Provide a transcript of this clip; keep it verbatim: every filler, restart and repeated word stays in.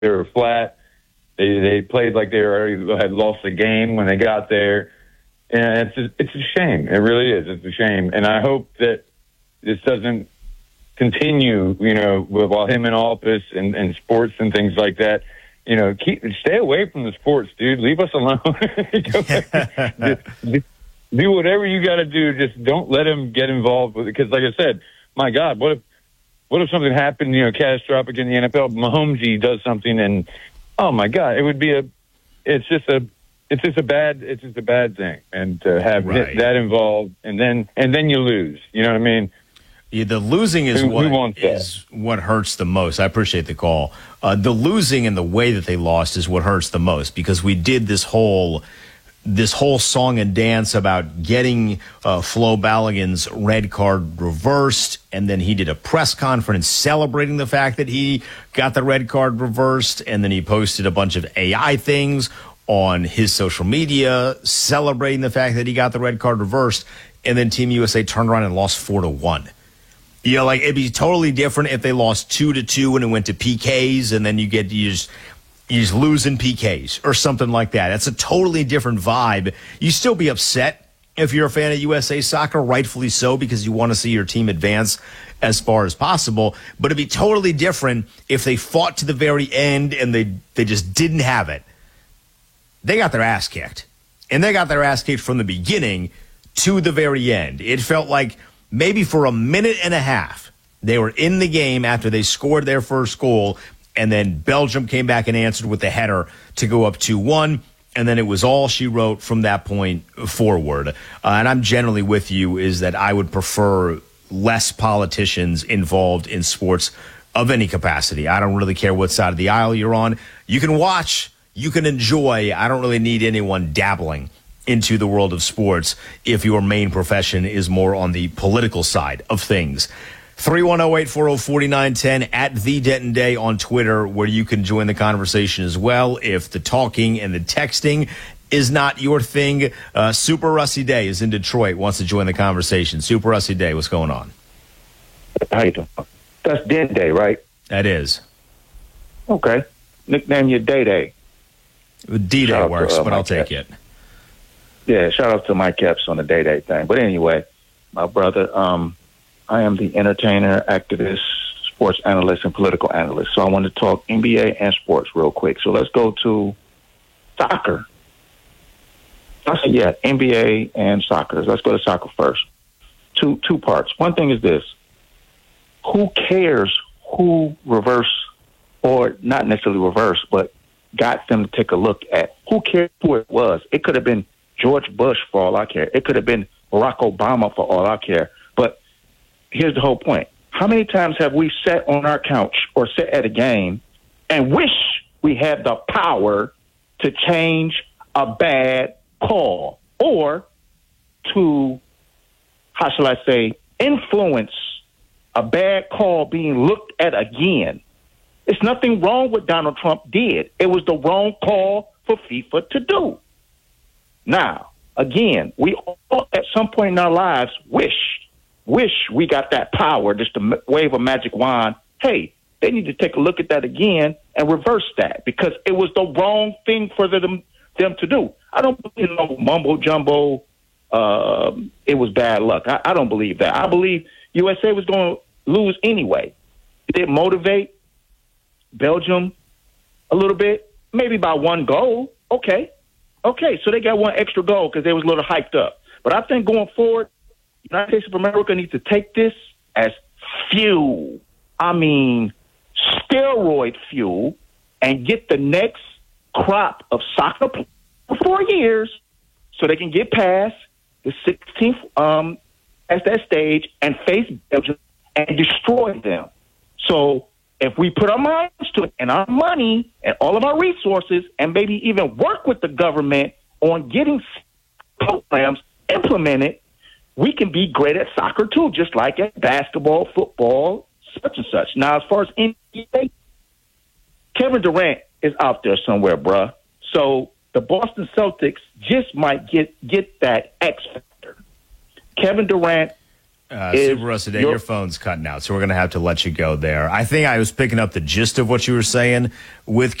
they were flat. They they played like they already had lost the game when they got there. And it's a, it's a shame. It really is. It's a shame. And I hope that this doesn't continue, you know, while him in office and, and sports and things like that. You know, keep stay away from the sports, dude. Leave us alone. just, do whatever you got to do. Just don't let him get involved with it. Because, like I said, my God, what if what if something happened, you know, catastrophic in the N F L? Mahomes does something, and oh my God, it would be a. It's just a. It's just a bad. It's just a bad thing, and to have right. that involved, and then and then you lose. You know what I mean? Yeah, the losing is who, what who is what hurts the most. I appreciate the call. Uh, the losing and the way that they lost is what hurts the most, because we did this whole this whole song and dance about getting uh, Flo Balogun's red card reversed, and then he did a press conference celebrating the fact that he got the red card reversed, and then he posted a bunch of A I things on his social media celebrating the fact that he got the red card reversed, and then Team U S A turned around and lost four to one. You know, like, it'd be totally different if they lost two to two and it went to P Ks, and then you get you just you just lose in P Ks or something like that. That's a totally different vibe. You still be upset if you're a fan of U S A Soccer, rightfully so, because you want to see your team advance as far as possible. But it'd be totally different if they fought to the very end and they they just didn't have it. They got their ass kicked, and they got their ass kicked from the beginning to the very end. It felt like maybe for a minute and a half, they were in the game after they scored their first goal, and then Belgium came back and answered with the header to go up two one, and then it was all she wrote from that point forward. Uh, and I'm generally with you, is that I would prefer less politicians involved in sports of any capacity. I don't really care what side of the aisle you're on. You can watch, you can enjoy. I don't really need anyone dabbling into the world of sports if your main profession is more on the political side of things. three one zero, eight four zero, four nine one zero at The Denton Day on Twitter, where you can join the conversation as well if the talking and the texting is not your thing. Uh, Super Rusty Day is in Detroit, wants to join the conversation. Super Rusty Day, what's going on? How you doing? That's Denton Day, right? That is. Okay. Nickname your Day Day. D-Day works, to, uh, but I'll take it. Yeah, shout out to Mike Epps on the Day Day thing. But anyway, my brother, um, I am the entertainer, activist, sports analyst, and political analyst. So I want to talk N B A and sports real quick. So let's go to soccer. I said, yeah, N B A and soccer. Let's go to soccer first. Two two parts. One thing is this. Who cares who reverse, or not necessarily reverse, but got them to take a look at? Who cares who it was? It could have been George Bush, for all I care. It could have been Barack Obama, for all I care. But here's the whole point. How many times have we sat on our couch or sat at a game and wish we had the power to change a bad call, or to, how shall I say, influence a bad call being looked at again? There's nothing wrong with Donald Trump did. It was the wrong call for FIFA to do. Now, again, we all at some point in our lives wish, wish we got that power just to wave a magic wand. Hey, they need to take a look at that again and reverse that, because it was the wrong thing for them, them to do. I don't believe in no mumbo jumbo. Uh, it was bad luck. I, I don't believe that. I believe U S A was going to lose anyway. Did it motivate Belgium a little bit? Maybe by one goal. Okay. Okay, so they got one extra goal because they was a little hyped up. But I think going forward, the United States of America needs to take this as fuel. I mean, steroid fuel, and get the next crop of soccer players for four years so they can get past the sixteenth um, at that stage and face Belgium and destroy them. So if we put our minds to it and our money and all of our resources, and maybe even work with the government on getting programs implemented, we can be great at soccer too, just like at basketball, football, such and such. Now, as far as N B A, Kevin Durant is out there somewhere, bruh. So the Boston Celtics just might get, get that X factor. Kevin Durant Uh, is Super Rusty Day, your- your phone's cutting out, so we're going to have to let you go there. I think I was picking up the gist of what you were saying with